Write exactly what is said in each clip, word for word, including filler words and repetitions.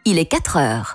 il est quatre heures.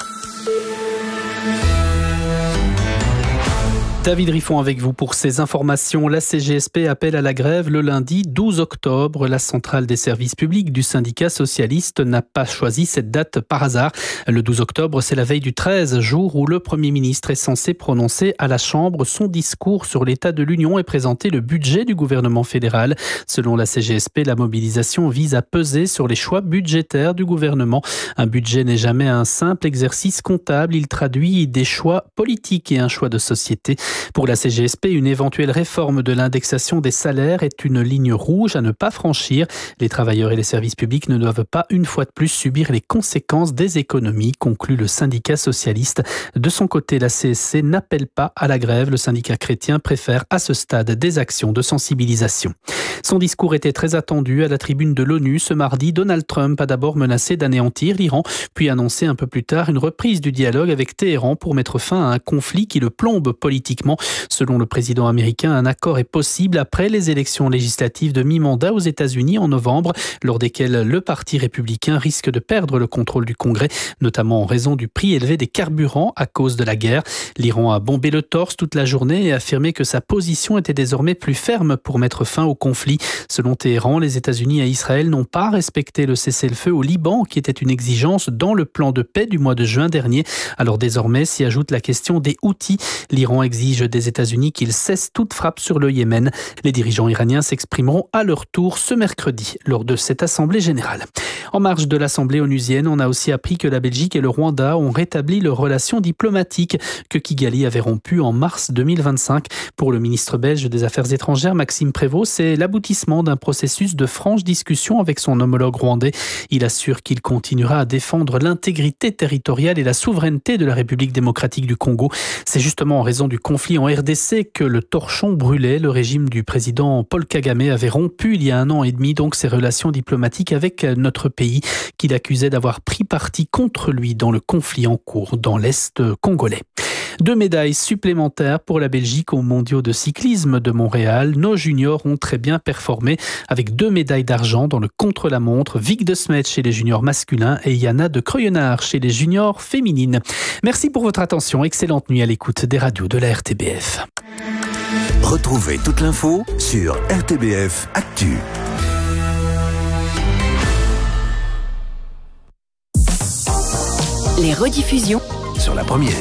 David Riffon avec vous pour ces informations. La C G S P appelle à la grève le lundi douze octobre. La centrale des services publics du syndicat socialiste n'a pas choisi cette date par hasard. Le douze octobre, c'est la veille du treize, jour où le Premier ministre est censé prononcer à la Chambre son discours sur l'état de l'Union et présenter le budget du gouvernement fédéral. Selon la C G S P, la mobilisation vise à peser sur les choix budgétaires du gouvernement. Un budget n'est jamais un simple exercice comptable. Il traduit des choix politiques et un choix de société. Pour la C G S P, une éventuelle réforme de l'indexation des salaires est une ligne rouge à ne pas franchir. Les travailleurs et les services publics ne doivent pas une fois de plus subir les conséquences des économies, conclut le syndicat socialiste. De son côté, la C S C n'appelle pas à la grève. Le syndicat chrétien préfère à ce stade des actions de sensibilisation. Son discours était très attendu à la tribune de l'ONU. Ce mardi, Donald Trump a d'abord menacé d'anéantir l'Iran, puis annoncé un peu plus tard une reprise du dialogue avec Téhéran pour mettre fin à un conflit qui le plombe politiquement. Selon le président américain, un accord est possible après les élections législatives de mi-mandat aux États-Unis en novembre, lors desquelles le Parti républicain risque de perdre le contrôle du Congrès, notamment en raison du prix élevé des carburants à cause de la guerre. L'Iran a bombé le torse toute la journée et affirmé que sa position était désormais plus ferme pour mettre fin au conflit. Selon Téhéran, les États-Unis et Israël n'ont pas respecté le cessez-le-feu au Liban, qui était une exigence dans le plan de paix du mois de juin dernier. Alors désormais s'y ajoute la question des Houthis. L'Iran exige des États-Unis qu'ils cessent toute frappe sur le Yémen. Les dirigeants iraniens s'exprimeront à leur tour ce mercredi lors de cette assemblée générale. En marge de l'assemblée onusienne, on a aussi appris que la Belgique et le Rwanda ont rétabli leurs relations diplomatiques que Kigali avait rompues en mars deux mille vingt-cinq. Pour le ministre belge des Affaires étrangères, Maxime Prévost, c'est l'aboutissement d'un processus de franche discussion avec son homologue rwandais. Il assure qu'il continuera à défendre l'intégrité territoriale et la souveraineté de la République démocratique du Congo. C'est justement en raison du conflit en R D C que le torchon brûlait. Le régime du président Paul Kagame avait rompu il y a un an et demi donc ses relations diplomatiques avec notre pays, qu'il accusait d'avoir pris parti contre lui dans le conflit en cours dans l'Est congolais. Deux médailles supplémentaires pour la Belgique aux mondiaux de cyclisme de Montréal. Nos juniors ont très bien performé avec deux médailles d'argent dans le contre-la-montre. Vic de Smet chez les juniors masculins et Yana de Creuillonnard chez les juniors féminines. Merci pour votre attention. Excellente nuit à l'écoute des radios de la R T B F. Retrouvez toute l'info sur R T B F Actu. Les rediffusions Sur la première.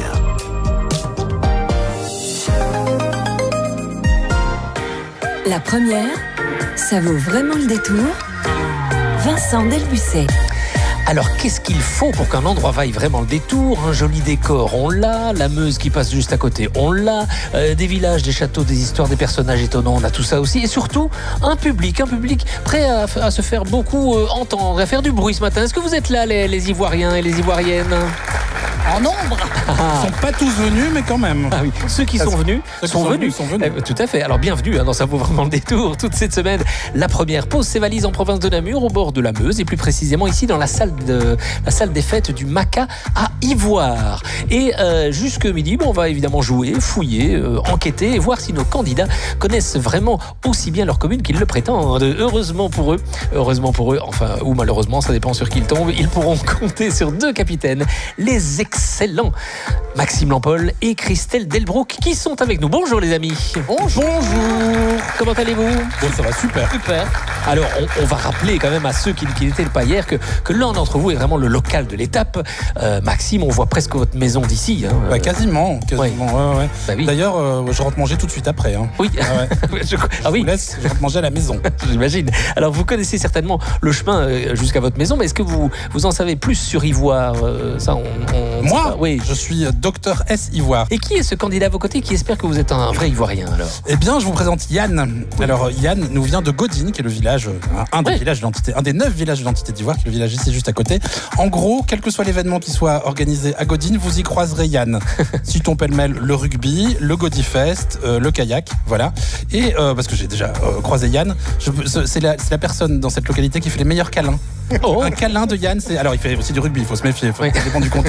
La première, ça vaut vraiment le détour. Vincent Delbucet. Alors, qu'est-ce qu'il faut pour qu'un endroit vaille vraiment le détour ? Un joli décor, on l'a. La Meuse qui passe juste à côté, on l'a. Euh, des villages, des châteaux, des histoires, des personnages étonnants, on a tout ça aussi. Et surtout, un public, un public prêt à, à se faire beaucoup euh, entendre, à faire du bruit ce matin. Est-ce que vous êtes là, les, les Ivoiriens et les Ivoiriennes ? En nombre. Ah. Ils ne sont pas tous venus, mais quand même. Ah oui. Ceux qui sont venus Ceux qui sont, sont venus. venus sont venus. Eh, tout à fait. Alors bienvenue hein, dans Ça vaut vraiment le détour. Toute cette semaine, la première pose ses valises en province de Namur, au bord de la Meuse, et plus précisément ici dans la salle de la salle des fêtes du Maca à Ivoire. Et euh, jusque midi, bon, on va évidemment jouer, fouiller, euh, enquêter et voir si nos candidats connaissent vraiment aussi bien leur commune qu'ils le prétendent. Heureusement pour eux, heureusement pour eux, enfin ou malheureusement, ça dépend sur qui ils tombent. Ils pourront compter sur deux capitaines, les excellents Maxime Lampol et Christelle Delbrook qui sont avec nous. Bonjour les amis. Bonjour. Bonjour. Comment allez-vous ? Bon, ça va super. Super. Alors, on, on va rappeler quand même à ceux qui, qui n'étaient pas hier que, que l'un d'entre vous est vraiment le local de l'étape. Euh, Maxime, on voit presque votre maison d'ici. Hein. Bah, quasiment. quasiment ouais. Ouais, ouais. Bah, oui. D'ailleurs, euh, je rentre manger tout de suite après. Hein. Oui. Ah, ouais. je, ah je oui. vous laisse, je rentre manger à la maison. J'imagine. Alors, vous connaissez certainement le chemin jusqu'à votre maison, mais est-ce que vous, vous en savez plus sur Ivoire ? euh, Ça, on, on Moi, oui. je suis docteur S. Ivoire. Et qui est ce candidat à vos côtés qui espère que vous êtes un vrai Ivoirien alors ? Eh bien, je vous présente Yann. Alors, Yann nous vient de Godine, qui est le village, un des ouais. villages de l'entité, un des neuf villages de l'entité d'Ivoire, qui est le village ici juste à côté. En gros, quel que soit l'événement qui soit organisé à Godine, vous y croiserez Yann. Citons pêle-mêle le rugby, le Godifest, euh, le kayak, voilà. Et euh, parce que j'ai déjà euh, croisé Yann, je, c'est, la, c'est la personne dans cette localité qui fait les meilleurs câlins. Oh. Un câlin de Yann, c'est alors il fait aussi du rugby, il faut se méfier, faut, oui. ça dépend du contexte.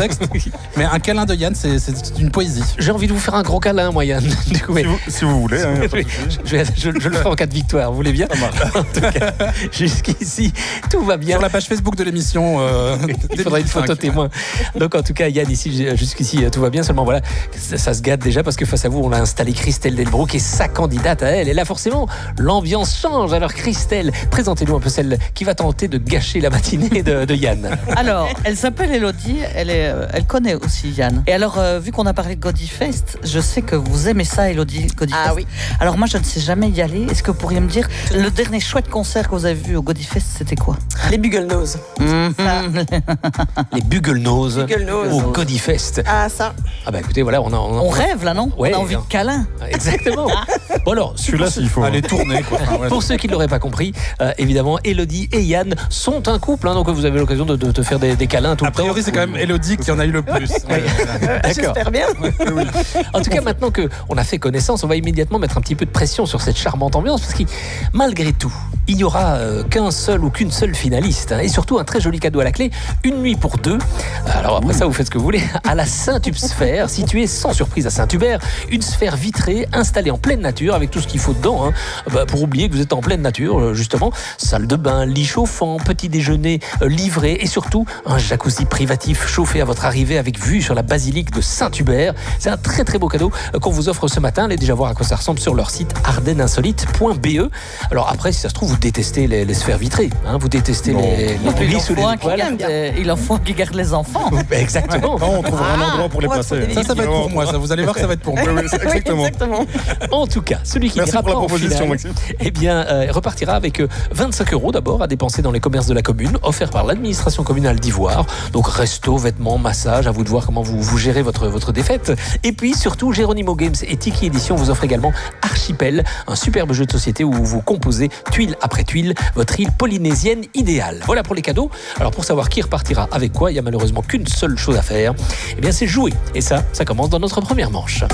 Mais un câlin de Yann, c'est, c'est une poésie. J'ai envie de vous faire un gros câlin, moi, Yann. Du coup, mais... Si vous, si vous voulez. Hein, Oui, je, je, je le ferai en cas de victoire, vous voulez bien? En tout cas, jusqu'ici, tout va bien. Sur la page Facebook de l'émission. Euh, Il faudra une photo témoin. Donc en tout cas, Yann, ici, jusqu'ici, tout va bien. Seulement voilà, ça, ça se gâte déjà parce que face à vous, on a installé Christelle Delbrück et sa candidate à elle. Et là, forcément, l'ambiance change. Alors Christelle, présentez-nous un peu celle qui va tenter de gâcher la matinée de, de Yann. Alors, elle s'appelle Elodie, elle, est, euh, elle connaît aussi Yann. Et alors, euh, vu qu'on a parlé de Godifest, je sais que vous aimez ça, Elodie, Godifest. Ah oui. Alors moi, je ne sais jamais y aller. Est-ce que vous pourriez me dire, le dernier chouette concert que vous avez vu au Godifest, c'était quoi? Les Bugle Nose. Les Bugle Nose Bugle Nose. au Godifest. Ah, ça. Ah bah écoutez, voilà, on a... On, a- On rêve là, non? Ouais, On a envie non. de câlin. Exactement. Bon alors, Celui-là, s'il faut. Allez, tourner, quoi. Enfin, ouais. pour ceux qui ne l'auraient pas compris, euh, évidemment, Elodie et Yann sont un couple. Hein, donc vous avez l'occasion de, de, de faire des, des câlins tout A le temps. priori, c'est quand même Elodie qui en a eu le plus. Ouais. D'accord. J'espère bien. En tout cas, maintenant qu'on a fait connaissance, on va immédiatement mettre un petit peu de pression sur cette charmante ambiance parce que malgré tout, il n'y aura euh, qu'un seul ou qu'une seule finaliste. Hein, et surtout un très joli cadeau à la clé, une nuit pour deux. Alors après ça, vous faites ce que vous voulez. À la Saint-Hubert, située sans surprise à Saint-Hubert, une sphère vitrée installée en pleine nature avec tout ce qu'il faut dedans. Hein, bah, pour oublier que vous êtes en pleine nature, euh, justement. Salle de bain, lit chauffant, petit déjeuner euh, livré et surtout un jacuzzi privatif chauffé à votre arrivée avec vue sur la basilique de Saint-Hubert. C'est un très très beau cadeau euh, qu'on vous offre ce matin. Allez déjà voir à quoi ça ressemble sur leur site ardennes insolite point b e. Alors après, si ça se trouve, vous détestez les, les sphères vitrées. Hein, vous détestez Non. les, les Il en lits sous les faut un qui étoiles. garde, euh, il en faut un qui garde les enfants. Ben, exactement. Non, on trouvera un endroit pour les ouais, placer. faut des Ça, ça va être pour moi. Ça, vous allez voir, ça va être pour moi. Oui, oui, c'est- exactement. Exactement. En tout cas, celui qui Merci n'ira pour la pas en proposition, finale, Maxime. eh bien, euh, repartira avec euh, vingt-cinq euros d'abord à dépenser dans les commerces de la commune, offert par l'administration communale d'Ivoire. Donc resto, vêtements, massage, à vous de voir comment vous, vous gérez votre, votre défaite. Et puis surtout, Geronimo Games et Tiki Edition vous offrent également Archipel, un superbe jeu de société où vous composez tuile après tuile votre île polynésienne idéale. Voilà pour les cadeaux. Alors pour savoir qui repartira avec quoi, il n'y a malheureusement qu'une seule chose à faire. Eh bien, c'est jouer. Et ça, ça commence dans notre première manche.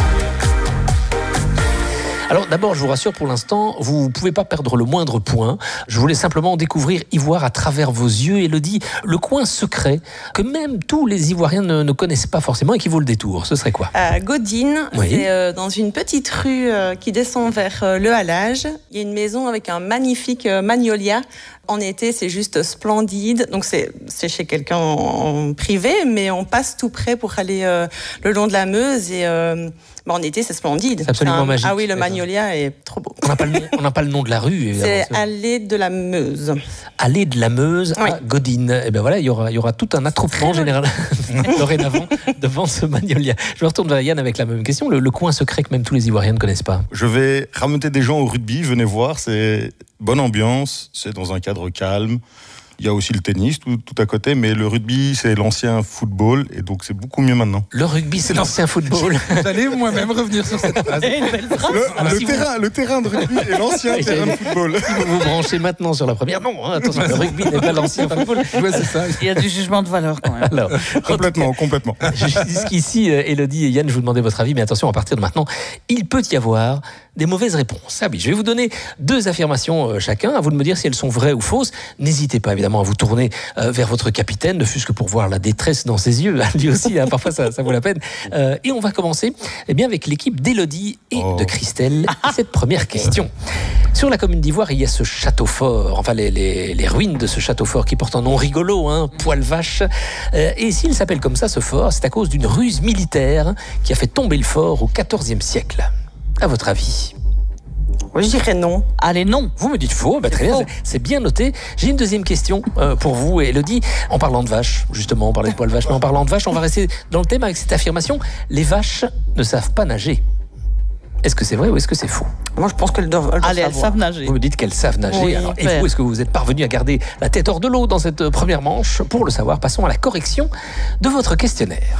Alors d'abord, je vous rassure, pour l'instant, vous ne pouvez pas perdre le moindre point. Je voulais simplement découvrir Ivoire à travers vos yeux. Elodie, le coin secret que même tous les Ivoiriens ne, ne connaissent pas forcément et qui vaut le détour, ce serait quoi? À Godine, Oui. c'est euh, dans une petite rue euh, qui descend vers euh, le Halage. Il y a une maison avec un magnifique euh, magnolia. En été, c'est juste splendide. Donc, c'est, c'est chez quelqu'un en, en privé, mais on passe tout près pour aller euh, le long de la Meuse. Et euh, bah, en été, c'est splendide. C'est absolument un- magique. Ah oui, le D'accord. magnolia est trop beau. On n'a pas, le nom- on n'a pas le nom de la rue, évidemment. C'est allée de la Meuse. Allée de la Meuse Oui. à Godine. Et bien voilà, il y aura, il y aura tout un attroupement général dorénavant devant ce magnolia. Je me retourne vers Yann avec la même question. Le, le coin secret que même tous les Ivoiriens ne connaissent pas. Je vais ramener des gens au rugby, venez voir, c'est bonne ambiance, c'est dans un cadre calme. Il y a aussi le tennis tout, tout à côté, mais le rugby, c'est l'ancien football, et donc c'est beaucoup mieux maintenant. Le rugby, c'est l'ancien football. J'allais moi-même revenir sur cette phrase. Le, alors, le si vous- terrain, le terrain de rugby est l'ancien Oui, terrain de j'allais- football. Si vous vous branchez maintenant sur la première, non, hein, attention, le rugby n'est pas l'ancien football. Ouais, c'est ça. Il y a du jugement de valeur quand même. Alors, Complètement, complètement. jusqu'ici, euh, Elodie et Yann, je vous demandais votre avis, mais attention, à partir de maintenant, il peut y avoir des mauvaises réponses. Ah oui, je vais vous donner deux affirmations euh, chacun, à vous de me dire si elles sont vraies ou fausses. N'hésitez pas évidemment à vous tourner euh, vers votre capitaine, ne fût-ce que pour voir la détresse dans ses yeux. Lui aussi, hein, parfois ça, ça vaut la peine. Euh, et on va commencer eh bien, avec l'équipe d'Elodie et Oh. de Christelle. Et cette première question. Sur la commune d'Ivoire, il y a ce château fort, enfin les, les, les ruines de ce château fort qui porte un nom rigolo, hein, Poil Vache. Euh, et s'il s'appelle comme ça, ce fort, c'est à cause d'une ruse militaire qui a fait tomber le fort au quatorzième siècle. À votre avis? Moi, je dirais non. Allez, non. Vous me dites faux, bah, très C'est bien, faux. c'est bien noté. J'ai une deuxième question euh, pour vous, Elodie. En parlant de vaches, justement, on parlait de poil vache, mais en parlant de vaches, on va rester dans le thème avec cette affirmation. Les vaches ne savent pas nager. Est-ce que c'est vrai ou est-ce que c'est faux? Moi, je pense qu'elles doivent, elles doivent Allez, elles savoir. savent nager. Vous me dites qu'elles savent nager. Oui, Alors, et super. vous, est-ce que vous êtes parvenu à garder la tête hors de l'eau dans cette première manche? Pour le savoir, passons à la correction de votre questionnaire.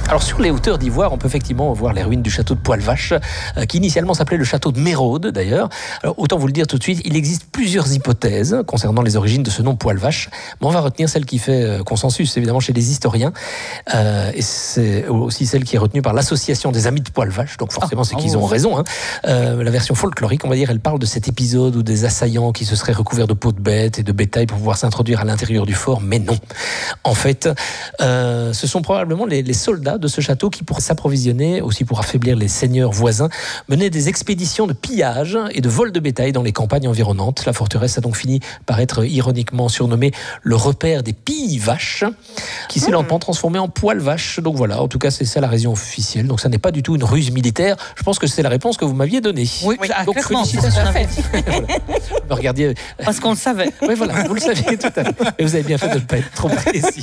Alors sur les hauteurs d'Ivoire, on peut effectivement voir les ruines du château de Poil-Vache, euh, qui initialement s'appelait le château de Méraude d'ailleurs. Alors autant vous le dire tout de suite, il existe plusieurs hypothèses concernant les origines de ce nom Poil-Vache, mais on va retenir celle qui fait euh, consensus évidemment chez les historiens, euh, et c'est aussi celle qui est retenue par l'association des amis de Poil-Vache, donc forcément c'est qu'ils ont raison. Hein. Euh, la version folklorique, on va dire, elle parle de cet épisode où des assaillants qui se seraient recouverts de peaux de bêtes et de bétail pour pouvoir s'introduire à l'intérieur du fort, mais non. En fait, euh, ce sont probablement les, les soldats de ce château qui, pour s'approvisionner, aussi pour affaiblir les seigneurs voisins, menaient des expéditions de pillage et de vol de bétail dans les campagnes environnantes. La forteresse a donc fini par être ironiquement surnommée le repère des pilles-vaches, qui s'est lentement transformé en poil-vache. Donc voilà, en tout cas, c'est ça la raison officielle. Donc ça n'est pas du tout une ruse militaire. Je pense que c'est la réponse que vous m'aviez donnée. Oui, oui. Donc clairement, félicitations. tout à fait. Voilà. Vous regardiez. Parce qu'on le savait. Oui, voilà, vous le saviez tout à fait. Et vous avez bien fait de ne pas être trop précis.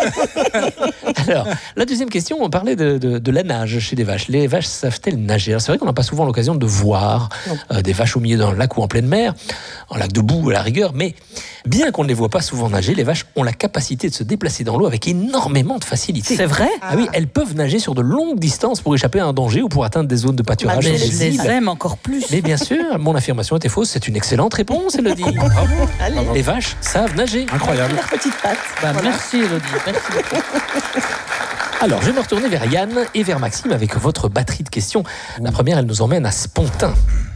Alors, la deuxième question, on parlait de, de, de la nage chez les vaches. Les vaches savent-elles nager? Alors, c'est vrai qu'on n'a pas souvent l'occasion de voir euh, des vaches au milieu d'un lac ou en pleine mer, en lac de boue à la rigueur, mais bien qu'on ne les voit pas souvent nager, les vaches ont la capacité de se déplacer dans l'eau avec énormément de facilité. C'est vrai? Ah oui, elles peuvent nager sur de longues distances pour échapper à un danger ou pour atteindre des zones de pâturage. Mais je les aime encore plus. Mais bien sûr, mon affirmation était fausse. C'est une excellente réponse, Élodie. Bravo. Allez. Les vaches savent nager. Incroyable. Leur petite patte. Bah, Voilà. Merci Elodie, merci beaucoup. Alors, je vais me retourner vers Yann et vers Maxime avec votre batterie de questions. La première, elle nous emmène à Spontin.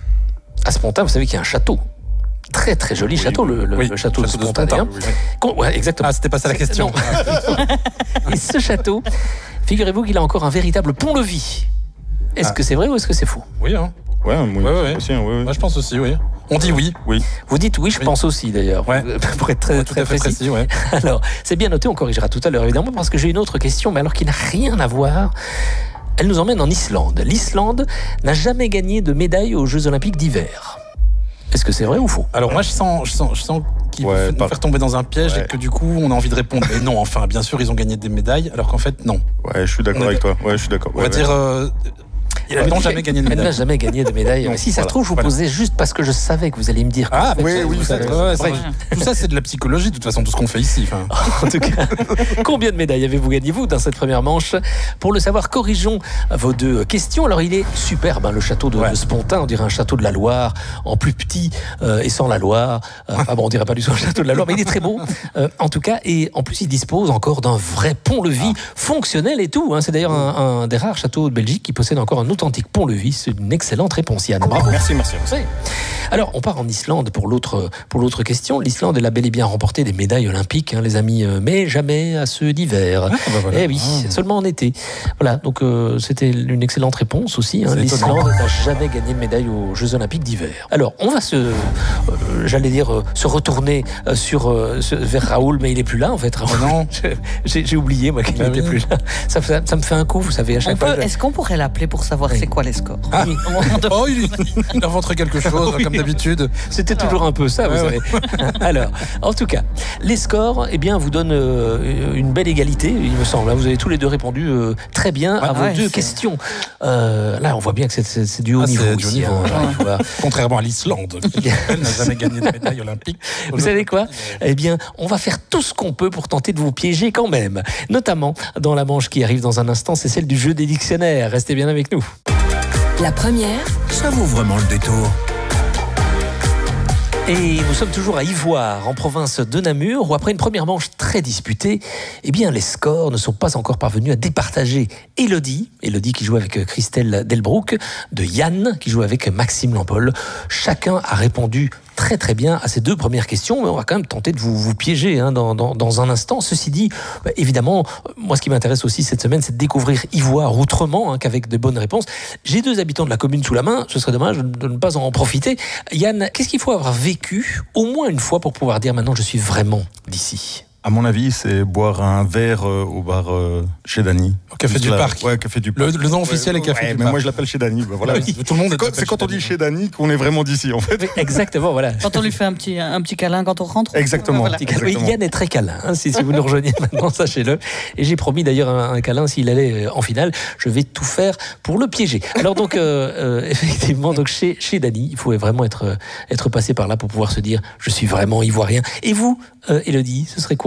À Spontin, vous savez qu'il y a un château. Très très joli château, le, le, Oui, le château, château de de Spontin. Spontin, D'ailleurs. oui. Con- ouais, exactement. Ah, c'était pas ça la question. Non. Et ce château, figurez-vous qu'il a encore un véritable pont-levis. Est-ce Ah. que c'est vrai ou est-ce que c'est faux? Oui, hein. Ouais, moi, Ouais, ouais, ouais. aussi, hein, ouais, ouais. Moi, je pense aussi, oui. On dit oui. Oui. Vous dites oui, je Oui. pense aussi d'ailleurs, Ouais. pour être très, Tout très à fait précis. précis, ouais. Alors, c'est bien noté, on corrigera tout à l'heure évidemment, parce que j'ai une autre question, mais alors qui n'a rien à voir. Elle nous emmène en Islande. L'Islande n'a jamais gagné de médaille aux Jeux Olympiques d'hiver. Est-ce que c'est vrai ou faux? Alors moi je sens, je sens, je sens qu'il Ouais, veut nous par- faire tomber dans un piège Ouais. et que du coup on a envie de répondre. Mais non, enfin bien sûr ils ont gagné des médailles, alors qu'en fait non. Ouais, je suis d'accord On est- avec toi. Ouais, je suis d'accord. On Ouais, va ouais. dire, euh, ils n'ont jamais gagné de Elle n'a médaille. jamais gagné de médaille. Non, si ça voilà, se trouve, je vous voilà. posais juste parce que je savais que vous alliez me dire. que- Ah, Oui, oui, oui, oui, c'est ça, vrai. ouais, ça- tout ça c'est de la psychologie de toute façon, tout ce qu'on fait ici. Enfin. En tout cas, combien de médailles avez-vous gagné, vous, dans cette première manche? Pour le savoir, corrigeons vos deux questions. Alors, il est superbe, hein, le château de, Ouais. de Spontin. On dirait un château de la Loire, en plus petit euh, et sans la Loire. Euh, ah bon, on dirait pas du tout un château de la Loire, mais il est très beau. Euh, en tout cas, et en plus, il dispose encore d'un vrai pont-levis fonctionnel et tout. Hein. C'est d'ailleurs un, un des rares châteaux de Belgique qui possède encore un authentique pont-levis. C'est une excellente réponse, Yann. Bravo. Merci, merci. Vous savez. Alors, on part en Islande pour l'autre pour l'autre question. L'Islande, elle a bel et bien remporté des médailles olympiques, hein, les amis, euh, mais jamais à ceux d'hiver. Ah, bah voilà. Eh oui, Ah. seulement en été. Voilà, donc euh, c'était une excellente réponse aussi. Hein. C'est L'Islande étonnant. n'a jamais gagné de médaille aux Jeux Olympiques d'hiver. Alors, on va se, euh, j'allais dire, euh, se retourner euh, sur euh, ce- vers Raoul, mais il est plus là en fait. Raoul. Oh non. J'ai j'ai oublié moi qu'il Bah n'était oui. plus là. Ça, ça, ça me fait un coup, vous savez, à On chaque fois. peut- je- Est-ce qu'on pourrait l'appeler pour savoir Oui. c'est quoi les scores? Ah. Oui. Oh, il, il inventerait quelque chose, Oui. comme d'habitude. C'était toujours un peu ça, vous Ouais, savez. Alors, en tout cas, les scores, eh bien, vous donnent euh, une belle égalité, il me semble. Vous avez tous les deux répondu euh, très bien à Ah, vos ouais, deux c'est- questions. Euh, là, on voit bien que c'est- c'est c'est du haut Ah, niveau c'est du haut ici. niveau, hein. ouais. Il faut voir. Contrairement à l'Islande, qui elle n'a jamais gagné de médaille olympique. Vous savez quoi? Eh bien, on va faire tout ce qu'on peut pour tenter de vous piéger quand même. Notamment dans la manche qui arrive dans un instant, c'est celle du jeu des dictionnaires. Restez bien avec nous. La première, Ça vaut vraiment le détour. Et nous sommes toujours à Ivoire, en province de Namur, où après une première manche très disputée, eh bien, les scores ne sont pas encore parvenus à départager Élodie, Élodie qui joue avec Christelle Delbrouck, de Yann qui joue avec Maxime Lampol. Chacun a répondu très très bien à ces deux premières questions, mais on va quand même tenter de vous, vous piéger hein, dans, dans, dans un instant. Ceci dit, bah, évidemment, moi ce qui m'intéresse aussi cette semaine, c'est de découvrir Ivoire autrement hein, qu'avec de bonnes réponses. J'ai deux habitants de la commune sous la main, ce serait dommage de ne pas en profiter. Yann, qu'est-ce qu'il faut avoir vécu au moins une fois pour pouvoir dire maintenant je suis vraiment d'ici? À mon avis, c'est boire un verre euh, au bar euh, chez Dany. Au Café Juste du là. Parc. Ouais, Café du Le, Parc. le nom officiel Ouais, est Café ouais, du mais Parc. moi je l'appelle chez Dany. Bah, voilà. Oui, tout le monde C'est quand, l'appelle c'est quand on chez dit chez Dany qu'on est vraiment d'ici en fait. Oui, exactement, voilà. Quand on lui fait un petit, un petit câlin quand on rentre. Exactement. Voilà. Petit câlin. Oui, Exactement. Yann est très câlin, hein, si, si vous nous rejoignez maintenant, sachez-le. Et j'ai promis d'ailleurs un, un câlin s'il allait euh, en finale. Je vais tout faire pour le piéger. Alors donc, euh, euh, effectivement, donc chez, chez Dany, il faut vraiment être, euh, être passé par là pour pouvoir se dire je suis vraiment ivoirien. Et vous, euh, Élodie, ce serait quoi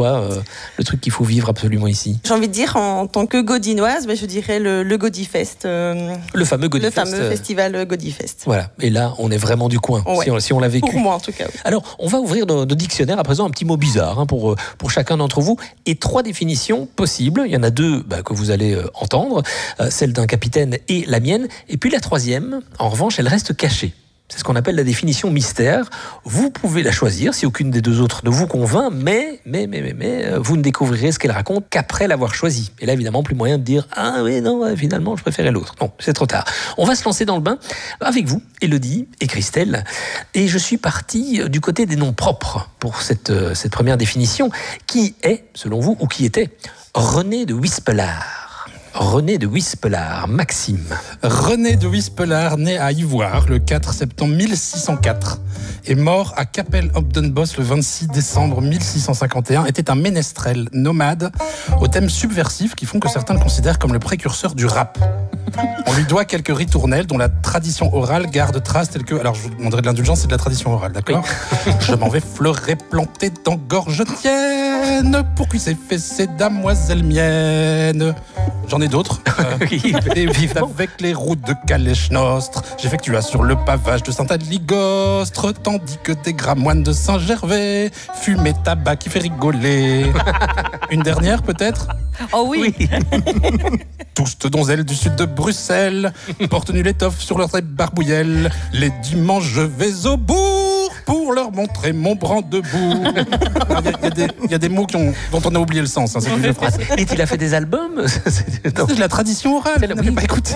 quoi euh, le truc qu'il faut vivre absolument ici? J'ai envie de dire, en tant que godinoise, mais je dirais le, le Godifest. Euh, le fameux Godifest. Le fameux festival Godifest. Voilà, et là, on est vraiment du coin, ouais. si, on, si on l'a vécu. Pour moi, en tout cas. Oui. Alors, on va ouvrir nos, nos dictionnaires à présent, un petit mot bizarre hein, pour, pour chacun d'entre vous, et trois définitions possibles. Il y en a deux bah, que vous allez euh, entendre, euh, celle d'un capitaine et la mienne, et puis la troisième, en revanche, elle reste cachée. C'est ce qu'on appelle la définition mystère. Vous pouvez la choisir si aucune des deux autres ne vous convainc, mais, mais, mais, mais, mais vous ne découvrirez ce qu'elle raconte qu'après l'avoir choisie. Et là, évidemment, plus moyen de dire « Ah oui, non, finalement, je préférais l'autre ». Non, c'est trop tard. On va se lancer dans le bain avec vous, Élodie et Christelle. Et je suis parti du côté des noms propres pour cette, cette première définition, qui est, selon vous, ou qui était, René de Wispelard. René de Wispelard, Maxime. René de Wispelard, né à Ivoire le quatre septembre mille six cent quatre et mort à Cappel-Op-den-Bosch le vingt-six décembre mille six cent cinquante et un, était un ménestrel nomade aux thèmes subversifs qui font que certains le considèrent comme le précurseur du rap. On lui doit quelques ritournelles dont la tradition orale garde trace telle que... Alors je vous demanderai de l'indulgence, c'est de la tradition orale, d'accord? Oui. Je m'en vais fleurer planter dans gorge tienne pour cuisser fesser damoiselle mienne. J'en ai d'autres. Euh, et vive avec les routes de Calèche Nostre, j'effectua sur le pavage de Saint-Aligostre, tandis que des gramoines de Saint-Gervais fumaient tabac qui fait rigoler. Une dernière peut-être? Oh oui, oui. Tous de donzelles du sud de Bruxelles portent nu l'étoffe sur leurs barbouillelles. Les dimanches, je vais au bourg pour leur montrer mon brandebourg. Il y, y, y a des mots qui ont, dont on a oublié le sens. Hein, c'est une vieux phrase. Et il a fait des albums? C'est de la tradition orale. Vous n'avez pas écouté.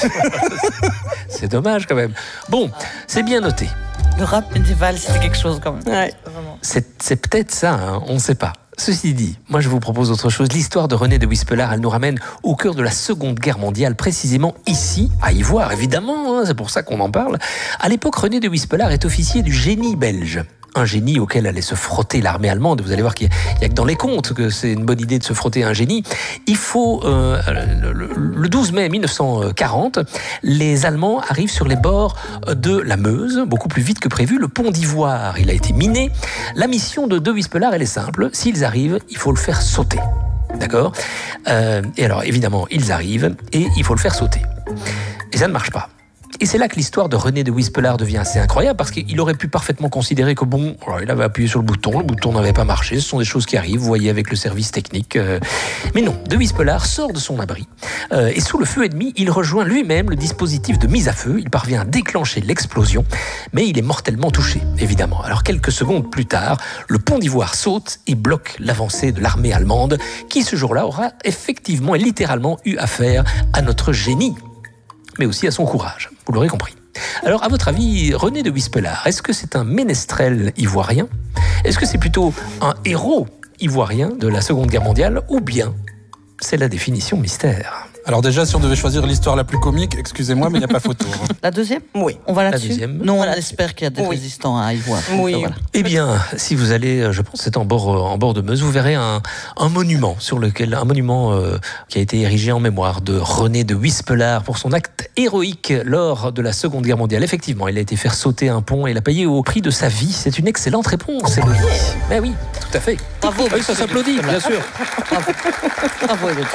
C'est dommage quand même. Bon, c'est bien noté. Le rap médiéval, c'était quelque chose quand même. Ouais. C'est, c'est peut-être ça, hein, on ne sait pas. Ceci dit, moi je vous propose autre chose. L'histoire de René de Wispelard, elle nous ramène au cœur de la Seconde Guerre mondiale, précisément ici, à Ivoire, évidemment, hein, c'est pour ça qu'on en parle. À l'époque, René de Wispelard est officier du génie belge. Un génie auquel allait se frotter l'armée allemande. Vous allez voir qu'il n'y a que dans les contes que c'est une bonne idée de se frotter à un génie. Il faut, euh, le, le douze mai mille neuf cent quarante, les Allemands arrivent sur les bords de la Meuse, beaucoup plus vite que prévu. Le pont d'Ivoire, il a été miné. La mission de De Wispelard, elle est simple. S'ils arrivent, il faut le faire sauter. D'accord ? euh, Et alors, évidemment, ils arrivent et il faut le faire sauter. Et ça ne marche pas. Et c'est là que l'histoire de René de Wispelard devient assez incroyable, parce qu'il aurait pu parfaitement considérer que bon, alors il avait appuyé sur le bouton, le bouton n'avait pas marché, ce sont des choses qui arrivent, vous voyez, avec le service technique. Euh... Mais non, de Wispelard sort de son abri, euh, et sous le feu ennemi, il rejoint lui-même le dispositif de mise à feu, il parvient à déclencher l'explosion, mais il est mortellement touché, évidemment. Alors quelques secondes plus tard, le pont d'Ivoire saute et bloque l'avancée de l'armée allemande, qui ce jour-là aura effectivement et littéralement eu affaire à notre génie, mais aussi à son courage. Vous l'aurez compris. Alors, à votre avis, René de Wispelard, est-ce que c'est un ménestrel ivoirien? Est-ce que c'est plutôt un héros ivoirien de la Seconde Guerre mondiale? Ou bien c'est la définition mystère? Alors déjà, si on devait choisir l'histoire la plus comique, excusez-moi, mais il n'y a pas photo. La deuxième? Oui. On va là-dessus? La deuxième. Non, on Voilà. espère qu'il y a des Oui. résistants à Ivoire. Oui. Donc, voilà. Eh bien, si vous allez, je pense, c'est en bord, en bord de Meuse, vous verrez un, un monument sur lequel, un monument euh, qui a été érigé en mémoire de René de Wispelard pour son acte héroïque lors de la Seconde Guerre mondiale. Effectivement, il a été faire sauter un pont et l'a payé au prix de sa vie. C'est une excellente réponse, Élodie. Mais oui, tout à fait. Bravo. Ah oui, ça s'applaudit, bien sûr. Bravo. Bravo, Élodie.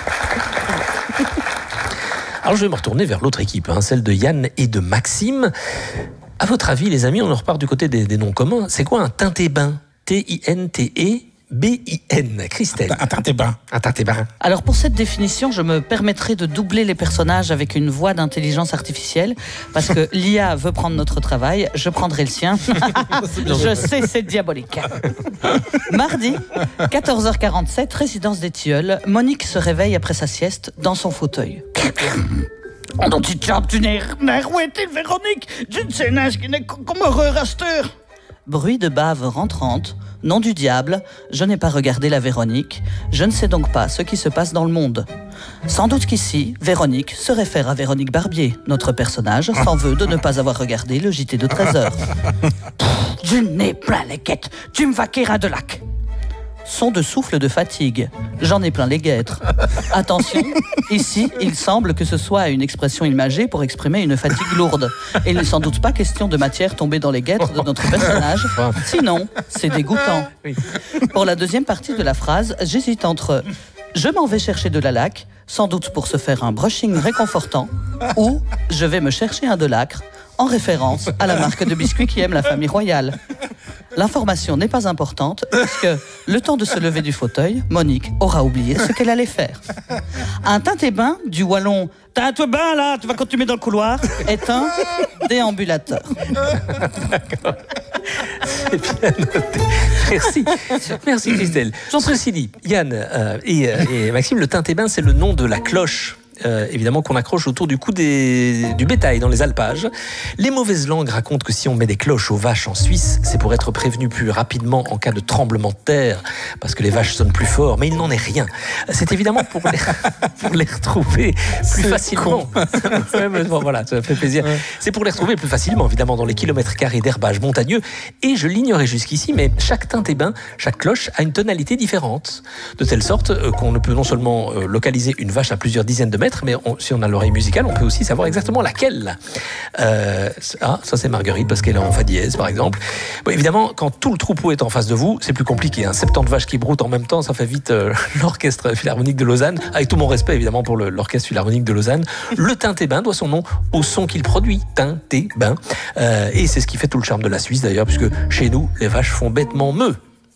Alors je vais me retourner vers l'autre équipe, hein, celle de Yann et de Maxime. À votre avis, les amis, on en repart du côté des, des noms communs. C'est quoi un tintébain? T I N T E B I N. Christelle. Un tintébain. Un tintébain. Alors pour cette définition, je me permettrai de doubler les personnages avec une voix d'intelligence artificielle, parce que l'I A veut prendre notre travail, je prendrai le sien. Je sais, c'est diabolique. Mardi, quatorze heures quarante-sept, résidence des Tilleuls, Monique se réveille après sa sieste dans son fauteuil. On dont tu chopes, tu n'es où est-il, Véronique? Je ne sais pas ce qui n'est comme horreur à cette heure. Bruit de bave rentrante, nom du diable, je n'ai pas regardé la Véronique, je ne sais donc pas ce qui se passe dans le monde. Sans doute qu'ici, Véronique se réfère à Véronique Barbier. Notre personnage s'en veut de ne pas avoir regardé le J T de treize heures. Je n'ai plein les quêtes, tu me vas quérir de lac. son de souffle de fatigue. J'en ai plein les guêtres. Attention, ici, il semble que ce soit une expression imagée pour exprimer une fatigue lourde. Et il n'est sans doute pas question de matière tombée dans les guêtres de notre personnage. Sinon, c'est dégoûtant. Pour la deuxième partie de la phrase, j'hésite entre « je m'en vais chercher de la laque », sans doute pour se faire un brushing réconfortant, ou « je vais me chercher un Delacre », en référence à la marque de biscuits qui aime la famille royale. L'information n'est pas importante, puisque le temps de se lever du fauteuil, Monique aura oublié ce qu'elle allait faire. Un teint-et-bain du wallon « T'as un toi bain là, tu vas continuer dans le couloir » est un déambulateur. D'accord. C'est bien noté. Merci. Merci Christelle. Ceci dit, Yann euh, et, et Maxime, le teint-et-bain, c'est le nom de la cloche. Euh, évidemment qu'on accroche autour du cou des, du bétail dans les alpages. Les mauvaises langues racontent que si on met des cloches aux vaches en Suisse, c'est pour être prévenu plus rapidement en cas de tremblement de terre, parce que les vaches sonnent plus fort, mais il n'en est rien. C'est évidemment pour les, pour les retrouver plus facilement. Ouais, mais bon, voilà, ça fait plaisir. Ouais. C'est pour les retrouver plus facilement, évidemment, dans les kilomètres carrés d'herbage montagneux. Et je l'ignorais jusqu'ici, mais chaque teint-et-bain, chaque cloche a une tonalité différente, de telle sorte qu'on ne peut non seulement localiser une vache à plusieurs dizaines de mètres, mais on, si on a l'oreille musicale, on peut aussi savoir exactement laquelle. Euh, ah, ça c'est Marguerite parce qu'elle est en fa dièse, par exemple. Bon, évidemment, quand tout le troupeau est en face de vous, c'est plus compliqué. Hein. soixante-dix vaches qui broutent en même temps, ça fait vite euh, l'orchestre philharmonique de Lausanne. Avec tout mon respect, évidemment, pour le, l'orchestre philharmonique de Lausanne. Le teint-et-bain doit son nom au son qu'il produit. Teint-et-bain. Euh, et c'est ce qui fait tout le charme de la Suisse, d'ailleurs, puisque chez nous, les vaches font bêtement meuh.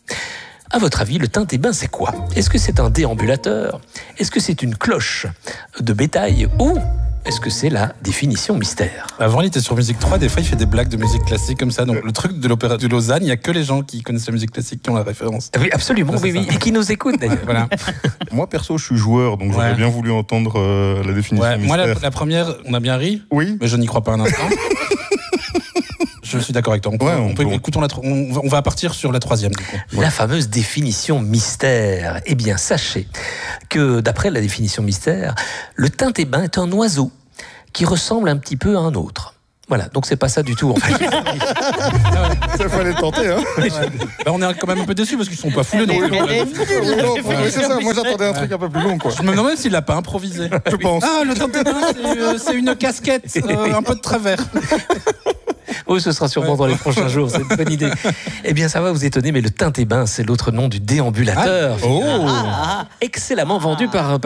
À votre avis, le teint-et-bain, c'est quoi? Est-ce que c'est un déambulateur? Est-ce que c'est une cloche de bétail? Ou est-ce que c'est la définition mystère? Avant, il était sur Musique trois, des fois, il fait des blagues de musique classique comme ça. Donc, le truc de l'opéra de Lausanne, il n'y a que les gens qui connaissent la musique classique qui ont la référence. Oui, absolument, oui, oui, et qui nous écoutent d'ailleurs. Voilà. Moi, perso, je suis joueur, donc j'aurais ouais. bien voulu entendre euh, la définition ouais, mystère. Moi, la, la première, on a bien ri. Oui. Mais je n'y crois pas un instant. Je suis d'accord avec toi. On peut, ouais, on on peut, peut, écoutons la, on, va, on va partir sur la troisième. Du coup. La ouais. fameuse définition mystère. Eh bien, sachez que d'après la définition mystère, le teint-et-bain est un oiseau qui ressemble un petit peu à un autre. Voilà, donc c'est pas ça du tout en fait. Ça fallait tenter, hein. Ouais. Bah, on est quand même un peu déçus parce qu'ils sont pas foulés. Donc, c'est ça, moi j'attendais un truc un peu plus long, quoi. Je me demande même s'il l'a pas improvisé. Je pense. Ah, le teint-et-bain, c'est, euh, c'est une casquette, euh, un peu de travers. Oui, ce sera sûrement ouais. dans les prochains jours, c'est une bonne idée. Eh bien, ça va vous étonner, mais le teint-et-bain, c'est l'autre nom du déambulateur. Ah. Oh. Ah. Excellemment vendu par, par